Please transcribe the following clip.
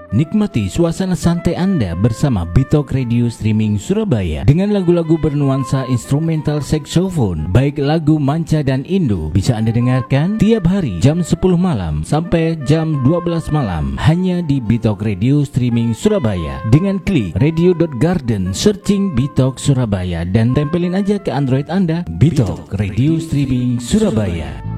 Nikmati suasana santai Anda bersama Bitok Radio Streaming Surabaya dengan lagu-lagu bernuansa instrumental saxophone, baik lagu manca dan Indo, bisa Anda dengarkan tiap hari jam 10 malam sampai jam 12 malam hanya di Bitok Radio Streaming Surabaya. Dengan klik radio.garden, searching Bitok Surabaya dan tempelin aja ke Android Anda Bitok Radio Streaming Surabaya.